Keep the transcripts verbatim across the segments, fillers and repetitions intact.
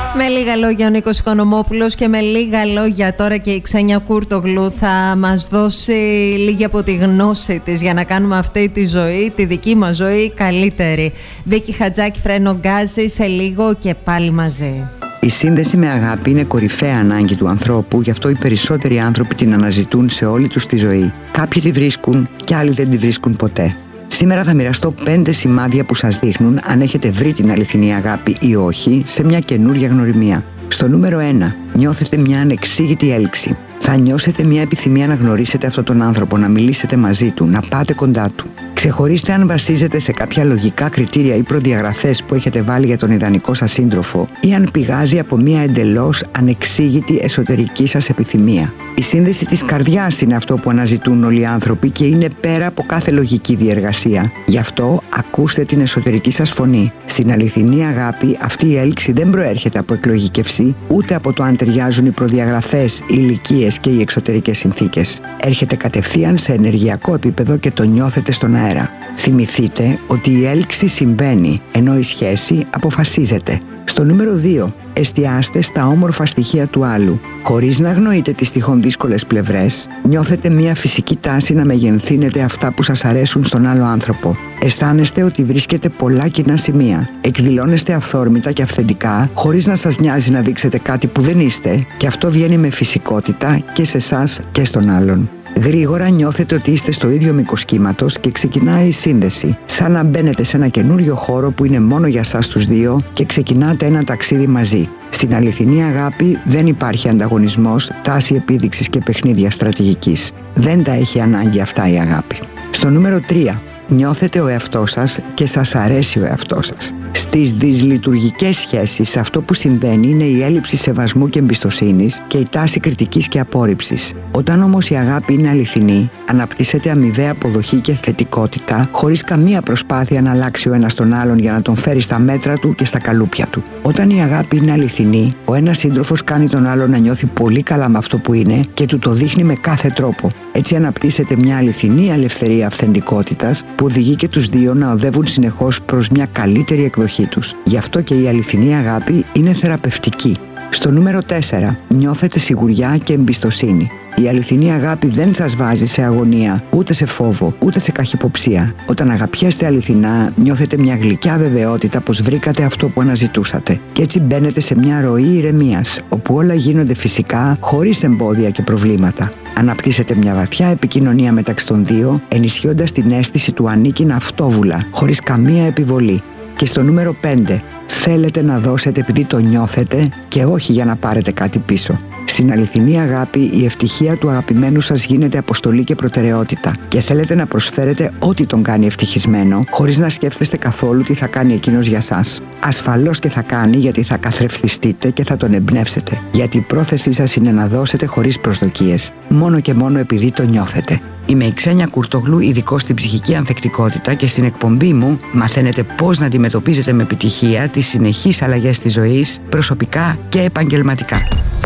Με λίγα λόγια ο Νίκος Οικονομόπουλος και με λίγα λόγια τώρα και η Ξένια Κούρτογλου θα μας δώσει λίγη από τη γνώση της για να κάνουμε αυτή τη ζωή, τη δική μας ζωή, καλύτερη. Βίκη Χατζάκη, Φρένο Γκάζη, σε λίγο και πάλι μαζί. Η σύνδεση με αγάπη είναι κορυφαία ανάγκη του ανθρώπου, γι' αυτό οι περισσότεροι άνθρωποι την αναζητούν σε όλη τους τη ζωή. Κάποιοι τη βρίσκουν και άλλοι δεν τη βρίσκουν ποτέ. Σήμερα θα μοιραστώ πέντε σημάδια που σας δείχνουν αν έχετε βρει την αληθινή αγάπη ή όχι σε μια καινούρια γνωριμία. Στο νούμερο ένα, νιώθετε μια ανεξήγητη έλξη. Θα νιώσετε μια επιθυμία να γνωρίσετε αυτόν τον άνθρωπο, να μιλήσετε μαζί του, να πάτε κοντά του. Ξεχωρίστε αν βασίζετε σε κάποια λογικά κριτήρια ή προδιαγραφές που έχετε βάλει για τον ιδανικό σας σύντροφο ή αν πηγάζει από μια εντελώς ανεξήγητη εσωτερική σας επιθυμία. Η σύνδεση της καρδιάς είναι αυτό που αναζητούν όλοι οι άνθρωποι και είναι πέρα από κάθε λογική διεργασία. Γι' αυτό ακούστε την εσωτερική σας φωνή. Στην αληθινή αγάπη αυτή η έλξη δεν προέρχεται από εκλογικευσή, ούτε από το αν ταιριάζουν οι προδιαγραφές, οι ηλικίες και οι εξωτερικές συνθήκες. Έρχεται κατευθείαν σε ενεργειακό επίπεδο και το νιώθετε στον αέρα. Θυμηθείτε ότι η έλξη συμβαίνει, ενώ η σχέση αποφασίζεται. Στο νούμερο δύο, εστιάστε στα όμορφα στοιχεία του άλλου. Χωρίς να αγνοείτε τις τυχόν δύσκολες πλευρές, νιώθετε μια φυσική τάση να μεγενθύνετε αυτά που σας αρέσουν στον άλλο άνθρωπο. Αισθάνεστε ότι βρίσκετε πολλά κοινά σημεία. Εκδηλώνεστε αυθόρμητα και αυθεντικά, χωρίς να σας νοιάζει να δείξετε κάτι που δεν είστε, και αυτό βγαίνει με φυσικότητα και σε εσάς και στον άλλον. Γρήγορα νιώθετε ότι είστε στο ίδιο μήκος κύματος και ξεκινάει η σύνδεση. Σαν να μπαίνετε σε ένα καινούριο χώρο που είναι μόνο για σας τους δύο και ξεκινάτε ένα ταξίδι μαζί. Στην αληθινή αγάπη δεν υπάρχει ανταγωνισμός, τάση επίδειξης και παιχνίδια στρατηγικής. Δεν τα έχει ανάγκη αυτά η αγάπη. Στο νούμερο τρία. Νιώθετε ο εαυτός σας και σας αρέσει ο εαυτός σας. Στις δυσλειτουργικές σχέσεις αυτό που συμβαίνει είναι η έλλειψη σεβασμού και εμπιστοσύνης και η τάση κριτικής και απόρριψης. Όταν όμως η αγάπη είναι αληθινή, αναπτύσσεται αμοιβαία αποδοχή και θετικότητα, χωρίς καμία προσπάθεια να αλλάξει ο ένας τον άλλον για να τον φέρει στα μέτρα του και στα καλούπια του. Όταν η αγάπη είναι αληθινή, ο ένας σύντροφος κάνει τον άλλον να νιώθει πολύ καλά με αυτό που είναι και του το δείχνει με κάθε τρόπο. Έτσι αναπτύσσεται μια αληθινή ελευθερία αυθεντικότητας που οδηγεί και τους δύο να οδεύουν συνεχώς προς μια καλύτερη εκδοχή τους. Γι' αυτό και η αληθινή αγάπη είναι θεραπευτική. Στο νούμερο τέσσερα, νιώθετε σιγουριά και εμπιστοσύνη. Η αληθινή αγάπη δεν σας βάζει σε αγωνία, ούτε σε φόβο, ούτε σε καχυποψία. Όταν αγαπιέστε αληθινά, νιώθετε μια γλυκιά βεβαιότητα πως βρήκατε αυτό που αναζητούσατε. Και έτσι μπαίνετε σε μια ροή ηρεμίας, όπου όλα γίνονται φυσικά, χωρίς εμπόδια και προβλήματα. Αναπτύσσετε μια βαθιά επικοινωνία μεταξύ των δύο, ενισχύοντας την αίσθηση του ανήκειν αυτόβουλα, χωρίς καμία επιβολή. Και στο νούμερο πέντε, θέλετε να δώσετε επειδή το νιώθετε και όχι για να πάρετε κάτι πίσω. Στην αληθινή αγάπη, η ευτυχία του αγαπημένου σας γίνεται αποστολή και προτεραιότητα και θέλετε να προσφέρετε ό,τι τον κάνει ευτυχισμένο, χωρίς να σκέφτεστε καθόλου τι θα κάνει εκείνος για σας. Ασφαλώς και θα κάνει, γιατί θα καθρεφτιστείτε και θα τον εμπνεύσετε. Γιατί η πρόθεσή σας είναι να δώσετε χωρίς προσδοκίες, μόνο και μόνο επειδή το νιώθετε. Είμαι η Ξένια Κούρτογλου, ειδικός στην ψυχική ανθεκτικότητα, και στην εκπομπή μου μαθαίνετε πώς να αντιμετωπίζετε με επιτυχία τις συνεχείς αλλαγές της ζωής, προσωπικά και επαγγελματικά.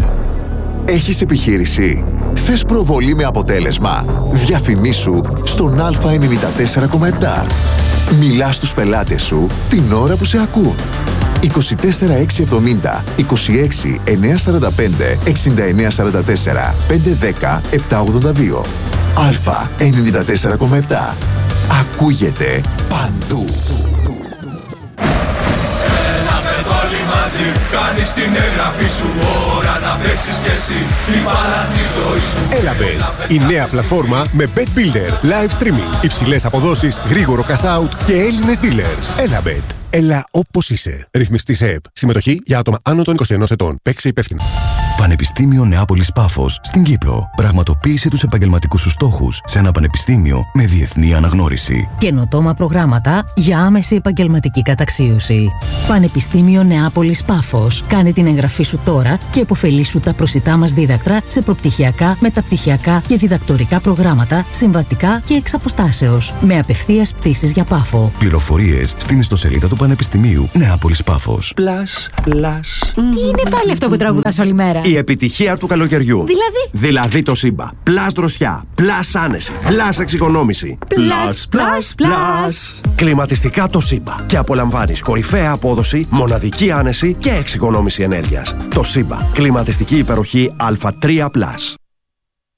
Έχεις επιχείρηση? Θες προβολή με αποτέλεσμα? Διαφημίσου στον Α ενενήντα τέσσερα κόμμα επτά. Μιλά στους πελάτες σου την ώρα που σε ακούν. είκοσι τέσσερα εξακόσια εβδομήντα, είκοσι έξι εννιακόσια σαράντα πέντε, εξήντα εννέα σαράντα τέσσερα, πεντακόσια δέκα, επτακόσια ογδόντα δύο. Α ενενήντα τέσσερα κόμμα επτά. Ακούγεται παντού. Κάνεις την εγγραφή σου, ώρα να παίξεις κι εσύ την μπάλα τη ζωή σου. Elabet, η νέα πλατφόρμα με Bet Builder, live streaming, υψηλές αποδόσεις, γρήγορο cash out και Έλληνες dealers. Elabet. Έλα όπως είσαι. Ρυθμιστής ΕΕΠ. Συμμετοχή για άτομα άνω των είκοσι ενός ετών. Παίξε υπεύθυνα. Πανεπιστήμιο Νεάπολης Πάφος στην Κύπρο. Πραγματοποίησε τους επαγγελματικούς σου στόχους σε ένα πανεπιστήμιο με διεθνή αναγνώριση. Καινοτόμα προγράμματα για άμεση επαγγελματική καταξίωση. Πανεπιστήμιο Νεάπολης Πάφος. Κάνε την εγγραφή σου τώρα και επωφελήσου τα προσιτά μας δίδακτρα σε προπτυχιακά, μεταπτυχιακά και διδακτορικά προγράμματα, συμβατικά και εξ αποστάσεως. Με απευθείας πτήσεις για Πάφο. Πληροφορίες στην ιστοσελίδα του Πανεπιστημίου Νεάπολης Πάφος. Πλας, πλας. Τι είναι πάλι αυτό που τραγουδάς όλη μέρα? Η επιτυχία του καλοκαιριού. Δηλαδή? Δηλαδή το Σύμπα. Πλάς δροσιά, πλάς άνεση, πλάς εξοικονόμηση. Πλάς, πλάς, πλάς. Κλιματιστικά το Σύμπα. Και απολαμβάνεις κορυφαία απόδοση, μοναδική άνεση και εξοικονόμηση ενέργειας. Το Σύμπα. Κλιματιστική υπεροχή Α τρία πλας.